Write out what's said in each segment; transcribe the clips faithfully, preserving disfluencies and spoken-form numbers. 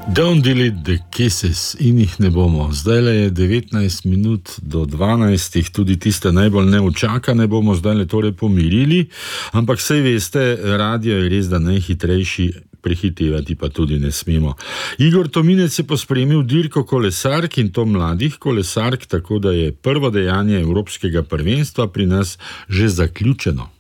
Don't delete the kisses in jih ne bomo. Zdajle je devetnajst minut do dvanajst, tudi tiste najbolj neučakane bomo zdajle torej pomirili, ampak sej veste, radio je res da najhitrejši, prehitevati pa tudi ne smemo. Igor Tominec je pospremil dirko kolesark in to mladih kolesark, tako da je prvo dejanje Evropskega prvenstva pri nas že zaključeno.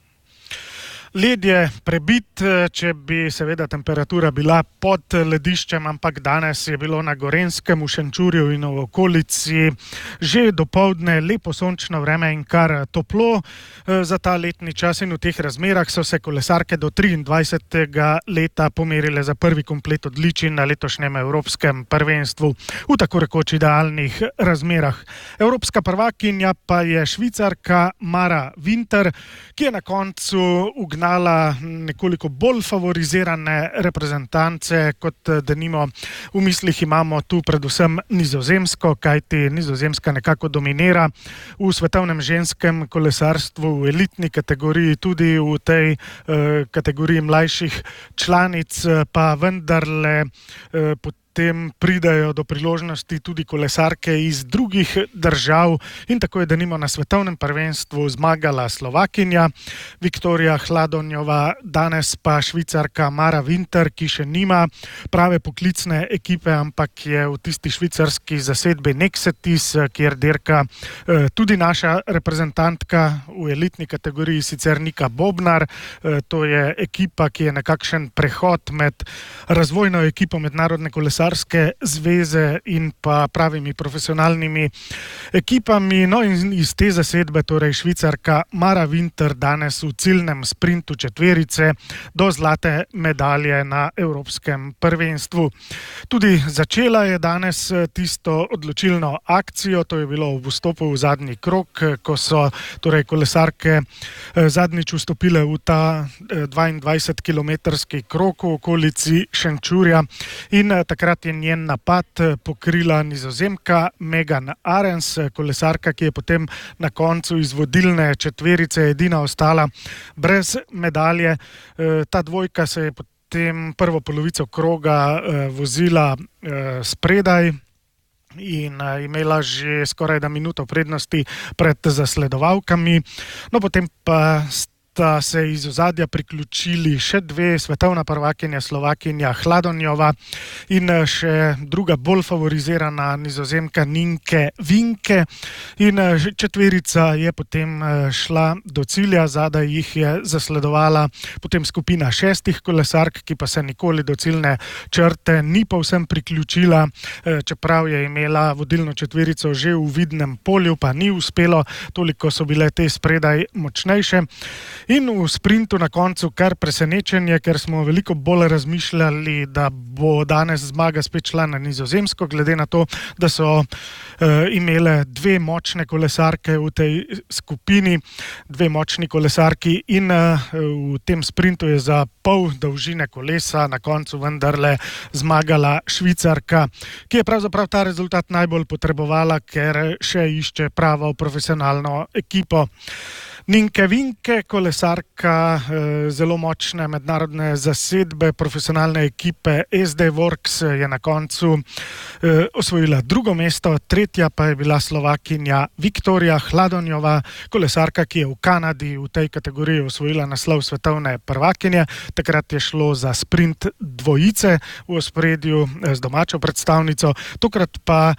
Led je prebit, če bi seveda temperatura bila pod lediščem, ampak danes je bilo na Gorenjskem, v Šenčurju in v okolici že dopoldne lepo sončno vreme in kar toplo. Za ta letni čas in v teh razmerah so se kolesarke do triindvajsetega leta pomerile za prvi komplet odličij na letošnjem Evropskem prvenstvu v tako rekoč idealnih razmerah. Evropska prvakinja pa je Švicarka Mara Winter, ki je na koncu ugnala nekoliko bolj favorizirane reprezentance, kot denimo v mislih imamo tu predvsem Nizozemsko, kajti Nizozemska nekako dominira v svetovnem ženskem kolesarstvu, v elitni kategoriji, tudi v tej eh, kategoriji mlajših članic, pa vendarle eh, Potem pridajo do priložnosti tudi kolesarke iz drugih držav in tako je denimo na svetovnem prvenstvu zmagala Slovakinja Viktorija Hladonjova, danes pa Švicarka Mara Winter, ki še nima prave poklicne ekipe, ampak je v tisti švicarski zasedbi Nexetis, kjer dirka eh, tudi naša reprezentantka v elitni kategoriji, sicer Nika Bobnar. Eh, to je ekipa, ki je nekakšen prehod med razvojno ekipo mednarodne kolesarske zveze in pa pravimi profesionalnimi ekipami. No in iz te zasedbe, torej Švicarka Mara Winter danes v ciljnem sprintu četverice do zlate medalje na Evropskem prvenstvu. Tudi začela je danes tisto odločilno akcijo, to je bilo v vstopu v zadnji krog, ko so torej kolesarke zadnjič vstopile v ta dvaindvajsetkilometrski krog v okolici Šenčurja in takrat je njen napad pokrila Nizozemka Megan Arens, kolesarka, ki je potem na koncu iz vodilne četverice edina ostala brez medalje. Ta dvojka se je potem prvo polovico kroga vozila spredaj in imela že skoraj da minuto prednosti pred zasledovalkami. No, potem pa sta se iz ozadja priključili še dve, svetovna prvakinja Slovakinja Hladonjova in še druga bolj favorizirana Nizozemka Ninke Vinke. In četverica je potem šla do cilja, zadaj jih je zasledovala potem skupina šestih kolesark, ki pa se nikoli do ciljne črte ni povsem priključila, čeprav je imela vodilno četverico že v vidnem polju, pa ni uspelo, toliko so bile te spredaj močnejše. In v sprintu na koncu kar presenečenje, ker smo veliko bolj razmišljali, da bo danes zmaga spet šla na Nizozemsko, glede na to, da so uh, imele dve močne kolesarke v tej skupini, dve močni kolesarki in uh, v tem sprintu je za pol dolžine kolesa na koncu vendarle zmagala Švicarka, ki je pravzaprav ta rezultat najbolj potrebovala, ker še išče pravo profesionalno ekipo. Ninke Vinke, kolesarka zelo močne mednarodne zasedbe profesionalne ekipe es de Works, je na koncu osvojila drugo mesto, tretja pa je bila Slovakinja Viktorija Hladonjova, kolesarka, ki je v Kanadi v tej kategoriji osvojila naslov svetovne prvakinje. Takrat je šlo za sprint dvojice v ospredju z domačo predstavnico, tokrat pa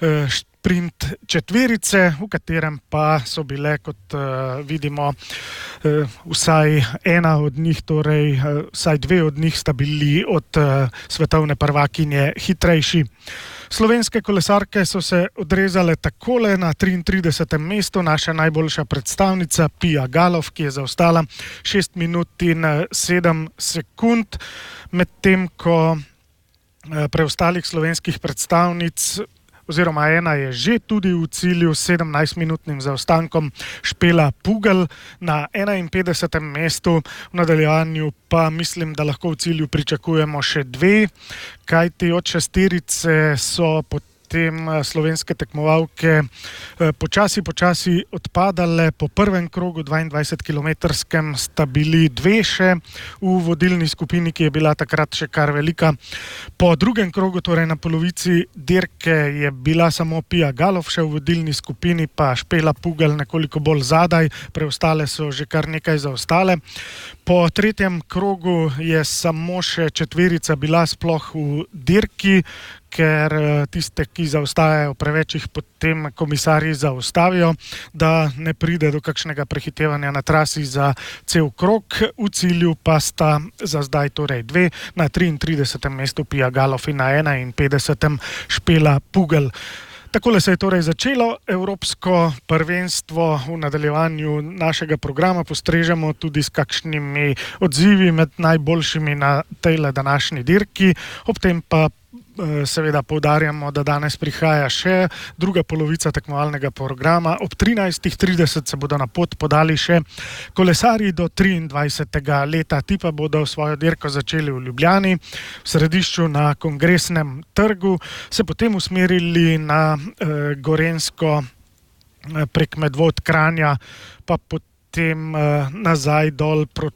sprint četverice, v katerem pa so bile, kot uh, vidimo, uh, vsaj ena od njih, torej uh, vsaj dve od njih sta bili od uh, svetovne prvakinje hitrejši. Slovenske kolesarke so se odrezale takole na triintridesetem mestu, naša najboljša predstavnica Pia Galov, ki je zaostala šest minut in sedem sekund, medtem ko uh, preostalih slovenskih predstavnic oziroma ena je že tudi v cilju s sedemnajstminutnim zaostankom, Špela Pugel na enainpetdesetem mestu, v nadaljevanju pa mislim, da lahko v cilju pričakujemo še dve, kajti od šesterice so potem potem slovenske tekmovalke počasi, počasi odpadale. Po prvem krogu dvaindvajsetkilometrskem sta bili dve še v vodilni skupini, ki je bila takrat še kar velika. Po drugem krogu, torej na polovici dirke, je bila samo Pia Galof še v vodilni skupini, pa Špela Pugel nekoliko bolj zadaj, preostale so že kar nekaj zaostale. Po tretjem krogu je samo še četverica bila sploh v dirki, ker tiste, ki zaostajajo preveč, jih potem komisarji zaustavijo, da ne pride do kakšnega prehitevanja na trasi za cel krog. V cilju pa sta za zdaj torej dve, na triintridesetem mestu Pia Galof in na enainpetdesetem Špela Pugel. Takole se je torej začelo evropsko prvenstvo. V nadaljevanju našega programa postrežemo tudi s kakšnimi odzivi med najboljšimi na tejle današnji dirki. Ob tem pa seveda poudarjamo, da danes prihaja še druga polovica tekmovalnega programa. Ob trinajstih trideset se bodo na pot podali še kolesarji do triindvajsetega leta. Ti pa bodo svojo dirko začeli v Ljubljani, v središču na Kongresnem trgu, se potem usmerili na eh, Gorenjsko eh, prek Medvod, Kranja, pa potem eh, nazaj dol proti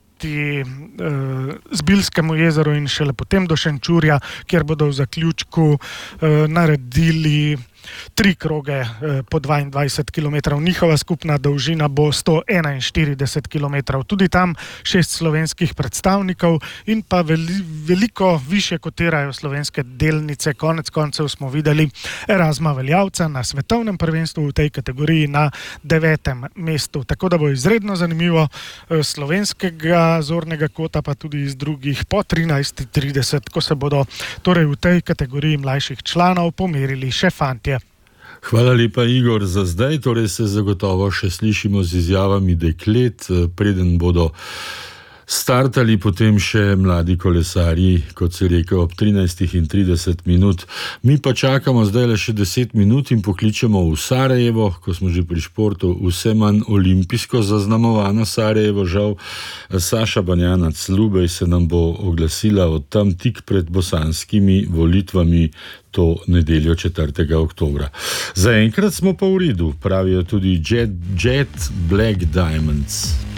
Zbiljskemu jezeru in šele potem do Šenčurja, kjer bodo v zaključku naredili tri kroge po dvaindvajset kilometrov. Njihova skupna dolžina bo sto enainštirideset kilometrov. Tudi tam šest slovenskih predstavnikov in pa veli, veliko više kotirajo slovenske delnice. Konec koncev smo videli Erazma Veljavca na svetovnem prvenstvu v tej kategoriji na devetem mestu. Tako da bo izredno zanimivo slovenskega zornega kota, pa tudi iz drugih po trinajstih trideset, ko se bodo torej v tej kategoriji mlajših članov pomerili še fantje. Hvala lepa, Igor, za zdaj. Torej se zagotovo še slišimo z izjavami deklet, preden bodo startali potem še mladi kolesarji, kot se rekel, ob trinajstih trideset minut. Mi pa čakamo zdaj le še deset minut in pokličemo v Sarajevo, ko smo že pri športu, vse manj olimpijsko zaznamovano Sarajevo. Žal, Saša Banjanac Lubej se nam bo oglasila od tam tik pred bosanskimi volitvami to nedeljo četrtega oktobra. Zaenkrat smo pa v redu, pravijo tudi Jet, Jet Black Diamonds.